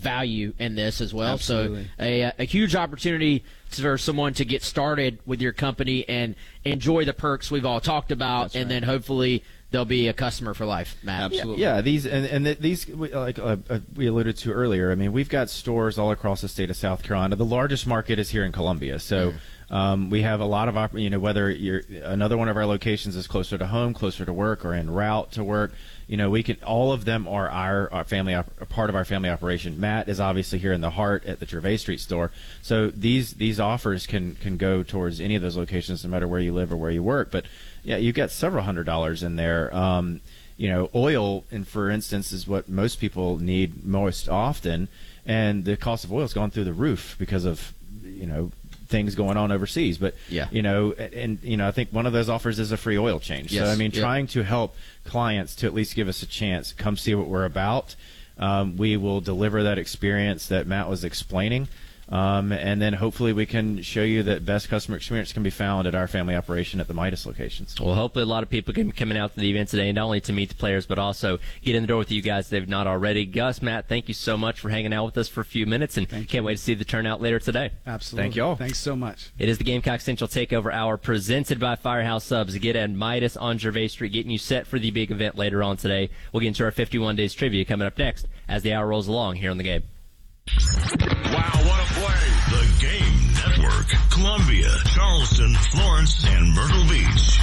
value in this as well. Absolutely. So a huge opportunity for someone to get started with your company and enjoy the perks we've all talked about. That's and right. then hopefully they'll be a customer for life, Matt. Absolutely. Yeah, these like we alluded to earlier. I mean, we've got stores all across the state of South Carolina. The largest market is here in Columbia, so we have a lot of whether you're another one of our locations is closer to home, closer to work, or en route to work. We can. All of them are our family, part of our family operation. Matt is obviously here in the heart at the Gervais Street store. So these offers can go towards any of those locations, no matter where you live or where you work. But yeah, you've got several $100s in there. Oil, and for instance, is what most people need most often, and the cost of oil has gone through the roof because of things going on overseas. But I think one of those offers is a free oil change. Yes. So I mean, trying to help clients to at least give us a chance, come see what we're about. We will deliver that experience that Matt was explaining. And then hopefully we can show you that best customer experience can be found at our family operation at the Midas locations. Well, hopefully a lot of people can be coming out to the event today, not only to meet the players, but also get in the door with you guys if they've not already. Gus, Matt, thank you so much for hanging out with us for a few minutes, and can't wait to see the turnout later today. Absolutely. Thank you all. Thanks so much. It is the Gamecock Central Takeover Hour presented by Firehouse Subs. Get at Midas on Gervais Street, getting you set for the big event later on today. We'll get into our 51 Days Trivia coming up next as the hour rolls along here on The Game. Wow, what a play. The Game Network. Columbia, Charleston, Florence, and Myrtle Beach.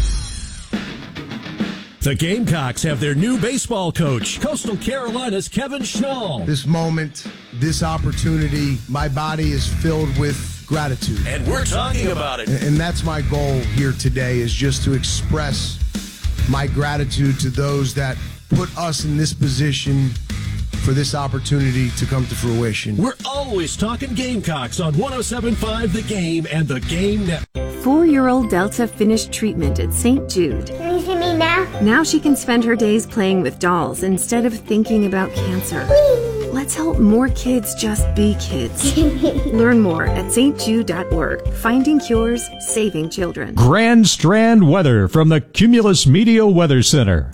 The Gamecocks have their new baseball coach, Coastal Carolina's Kevin Schnall. This moment, this opportunity, my body is filled with gratitude. And we're talking about it. And that's my goal here today, is just to express my gratitude to those that put us in this position for this opportunity to come to fruition. We're always talking Gamecocks on 107.5 The Game and The Game Network. 4-year-old Delta finished treatment at St. Jude. Can you see me now? Now she can spend her days playing with dolls instead of thinking about cancer. Let's help more kids just be kids. Learn more at stjude.org. Finding cures, saving children. Grand Strand weather from the Cumulus Media Weather Center.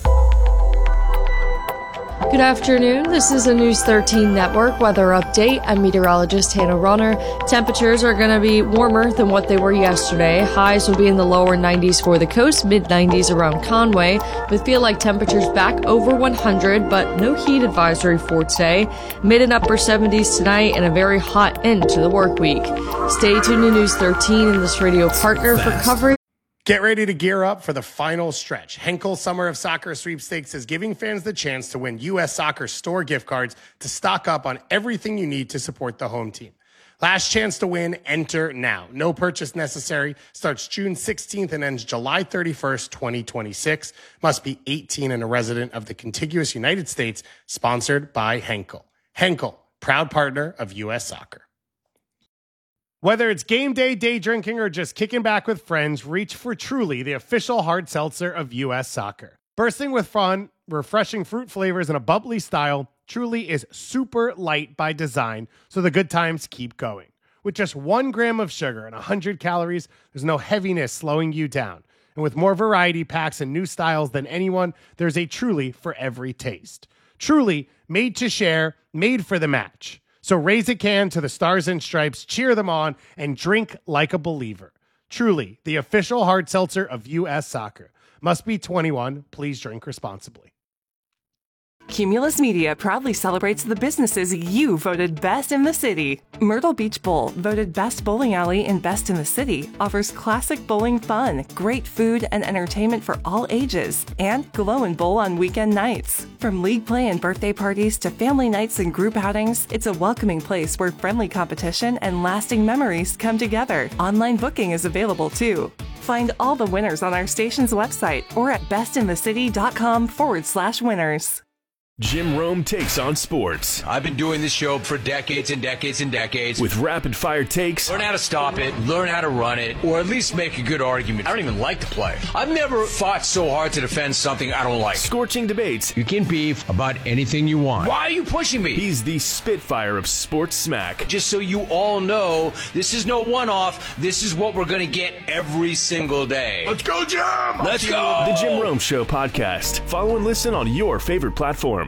Good afternoon. This is a News 13 Network weather update. I'm meteorologist Hannah Ronner. Temperatures are going to be warmer than what they were yesterday. Highs will be in the lower 90s for the coast, mid-90s around Conway, with feel-like temperatures back over 100, but no heat advisory for today. Mid and upper 70s tonight and a very hot end to the work week. Stay tuned to News 13 and this radio partner for coverage. Get ready to gear up for the final stretch. Henkel Summer of Soccer Sweepstakes is giving fans the chance to win U.S. Soccer store gift cards to stock up on everything you need to support the home team. Last chance to win, enter now. No purchase necessary. Starts June 16th and ends July 31st, 2026. Must be 18 and a resident of the contiguous United States. Sponsored by Henkel. Henkel, proud partner of U.S. Soccer. Whether it's game day, day drinking, or just kicking back with friends, reach for Truly, the official hard seltzer of U.S. Soccer. Bursting with fun, refreshing fruit flavors, and a bubbly style, Truly is super light by design, so the good times keep going. With just 1 gram of sugar and 100 calories, there's no heaviness slowing you down. And with more variety packs and new styles than anyone, there's a Truly for every taste. Truly, made to share, made for the match. So raise a can to the Stars and Stripes, cheer them on, and drink like a believer. Truly, the official hard seltzer of U.S. Soccer. Must be 21. Please drink responsibly. Cumulus Media proudly celebrates the businesses you voted best in the city. Myrtle Beach Bowl, voted best bowling alley and best in the city, offers classic bowling fun, great food and entertainment for all ages, and glow and bowl on weekend nights. From league play and birthday parties to family nights and group outings, it's a welcoming place where friendly competition and lasting memories come together. Online booking is available too. Find all the winners on our station's website or at bestinthecity.com/winners. Jim Rome takes on sports. I've been doing this show for decades and decades and decades. With rapid-fire takes. Learn how to stop it, learn how to run it, or at least make a good argument. I don't even like to play. I've never fought so hard to defend something I don't like. Scorching debates. You can beef about anything you want. Why are you pushing me? He's the Spitfire of sports smack. Just so you all know, this is no one-off. This is what we're going to get every single day. Let's go, Jim! Let's go! The Jim Rome Show podcast. Follow and listen on your favorite platform.